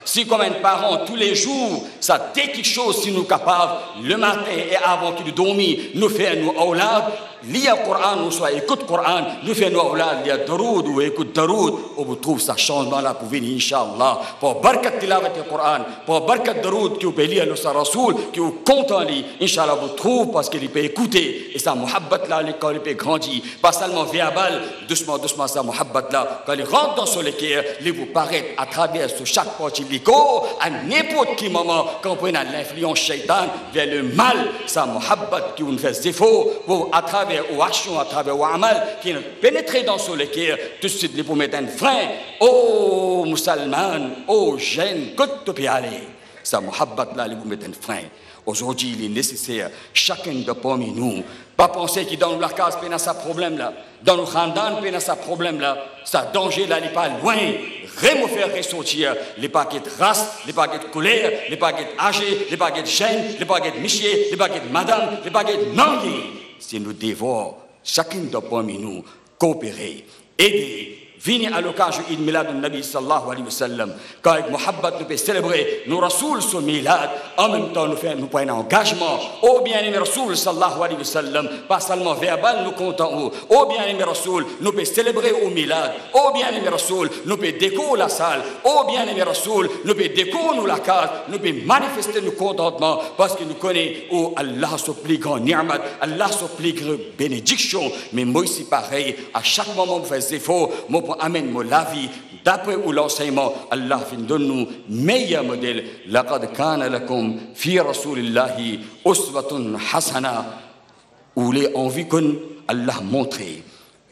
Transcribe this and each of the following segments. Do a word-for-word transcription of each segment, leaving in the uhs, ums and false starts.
Si comme un parent, tous les jours, ça dès quelque chose, si nous capables, le matin et avant qu'il dormisse, nous fait nous aulad, lire le Coran, nous soit écoute le Coran, nous fait nous aulad, lire Daroud ou écoute Daroud, on vous trouve ça changement là pour venir, Inch'Allah, pour barkat tilavat le Coran, pour barkat Daroud qui vous peut lire le sa Rasoul, qui vous content lui, Inch'Allah vous trouve parce qu'il peut écouter, et ça muhabbat là, quand il peut grandir, pas seulement verbal, doucement, doucement, ça muhabbat là, quand il rentre dans son cœur, il vous paraît à travers ce chaque partie à n'importe quel moment, quand on a l'influence shaitan vers le mal, ça muhabbat qui nous fait défaut, pour à travers ou action, à travers ou amal, qui pénétrer dans son cœur, tout de suite, il faut mettre un frein. Oh, musulman, oh, jeune, que tu peux aller. Ça muhabbat là, il faut mettre un frein. Aujourd'hui, il est nécessaire, chacun de parmi nous, pas penser que dans la case, il y a ce problème-là, dans le khandan, il y a ce problème-là, ça danger là, il n'est pas loin, vraiment faire ressortir les paquets de race, les paquets de colère, les paquets âgés, les paquets de chaîne, les paquets de michier, les paquets de madame, les paquets de nangué. Si nous devons, chacun de parmi nous, coopérer, aider, venir à l'occasion du milad du Nabi sallallahu alayhi wa sallam, quand avec Muhabbat nous peut célébrer nos Rasoul sur milad, en même temps nous faisons nous prenons un engagement, au bien-aimé Rasoul sallallahu alayhi wa sallam, pas seulement verbal, nous comptons, au bien-aimé Rasoul, nous peut célébrer au milad, au bien-aimé Rasoul, nous peut décorer la salle, au bien-aimé Rasoul, nous peut décorer nous la case, nous peut manifester nos contentements, parce que nous connaissons, oh Allah, son plus grand ni'mat, Allah, son plus grand bénédiction, mais moi aussi pareil, à chaque moment vous faites effort, moi amène moi la vie d'après où l'enseignement Allah donne nous meilleur modèle laqad kana lakum fi rasulillahi uswatun hasana où les envies qu'on Allah montré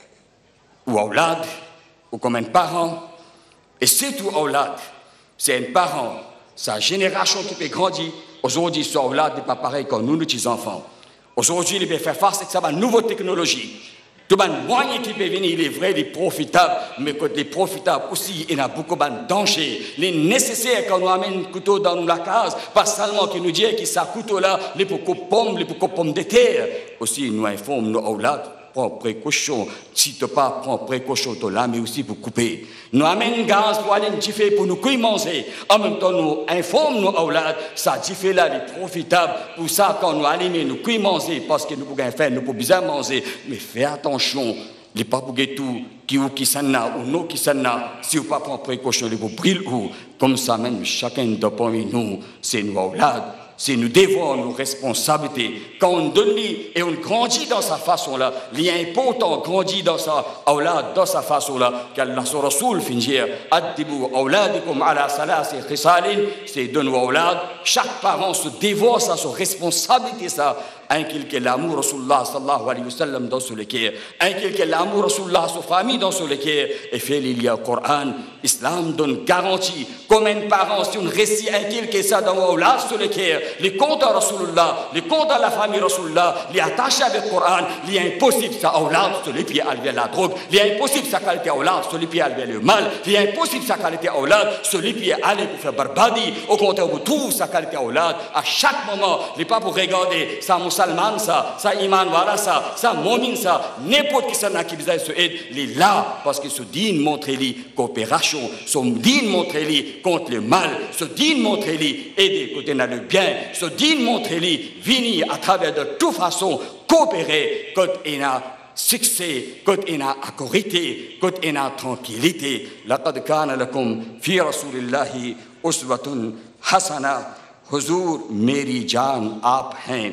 ou aulad ou comme un parent et c'est tout aulad c'est un parent sa génération qui peut grandir aujourd'hui ce aulad n'est pas pareil comme nous nos petits enfants aujourd'hui il peut faire face à cette nouvelle technologie. Tout le moyen qui peut venir, il est vrai, il est profitable, mais quand il est profitable aussi, il y a beaucoup de dangers. Il est nécessaire quand nous amène un couteau dans la case, pas seulement qu'il nous dit que ce couteau-là, il est pour couper pomme, il est pour couper pomme de terre. Aussi, nous informons nos aulad, prends précaution. Si tu pas prends précaution, tu l'as, mais aussi pour couper. Nous amène gaz pour aller differ pour nous manger. En même temps, nous informons nos aulad, ça differ là, il est profitable. Pour ça, quand nous allons nous manger, parce que nous pouvons faire, nous pouvons bien manger. Mais fais attention, il n'est pas pour tout, qui ou qui s'en a, ou non qui s'en a. Si vous ne pas prendre précaution, il vous brûle ou. Comme ça, même chacun de parmi nous, c'est nos aulad. Si nous devons nos responsabilités, quand on donne et on grandit dans sa façon-là, il est important de grandir dans sa aulad, dans sa façon-là, qu'Allah sur Rasoul finir, addibu auladikum ala salasi khisalin, c'est de nos aulad, chaque parent se dévore à sa responsabilité, ça, inculquer l'amour Rasulullah sallallahu alayhi wa sallam dans son cœur, inculquer l'amour Rasulullah à sa famille dans son cœur, et fait il y a le Coran, l'islam donne garantie, comme un parent, si on récit inculquer ça dans l'aulad sur le cœur, les comptes à Rasulullah, les comptes à la famille Rasulullah, les attachés avec le Coran, il est impossible ça aulad sur les pieds vers la drogue, il est impossible ça qualité aulad sur les pieds vers le mal, il est impossible ça qualité aulad sur les pieds aller pour faire barbadie, au contraire vous trouvez sa qualité aulad à chaque moment, il n'est pas pour regarder ça musulman ça, ça iman wala ça, ça momin ça, n'importe qui ça n'a qui besoin se aide, il est là parce que ce digne montre lui coopération, son digne montre lui contre le mal, ce digne montre lui aider côté dans le bien. Ce digne montre-lui, venir à travers de toute façon, coopérer quand il y a succès, quand il y a accorité, quand il y a tranquillité. Laqad kana lakum fi rasulillahi uswatun hasana. Huzur, meri jaan aap hain.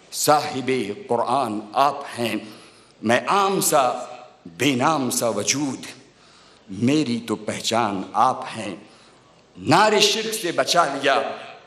Sahibe Quran aap hain. मैं आम सा बेनाम सा वजूद मेरी तो पहचान आप हैं नारे शिर्क से बचा लिया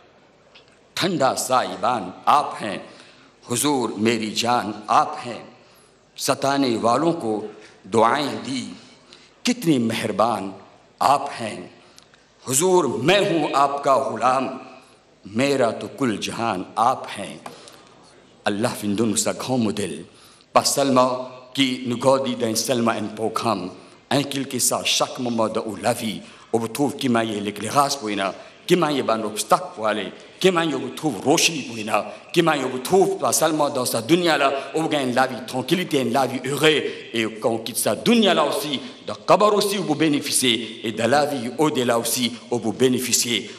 ठंडा साइबान आप हैं हुजूर मेरी जान आप हैं सताने वालों को दुआएं दी कितनी मेहरबान आप हैं हुजूर मैं हूँ आपका गुलाम मेरा तो कुल जहान आप हैं Allah fin donne sa grand modèle pas seulement qui nous godit d'un seulement un programme inculquer ça chaque moment de la vie on trouve qui m'a l'éclairage pour une Comment il y a un obstacle pour aller? Comment il vous trouve rochni pour une Comment il vous trouve pas seulement dans sa dunya là, où vous gagnez la vie tranquillité, la vie heureuse, et quand on quitte sa dunya là aussi, dans Kabar aussi où vous bénéficiez, et dans la vie au-delà aussi où vous bénéficiez.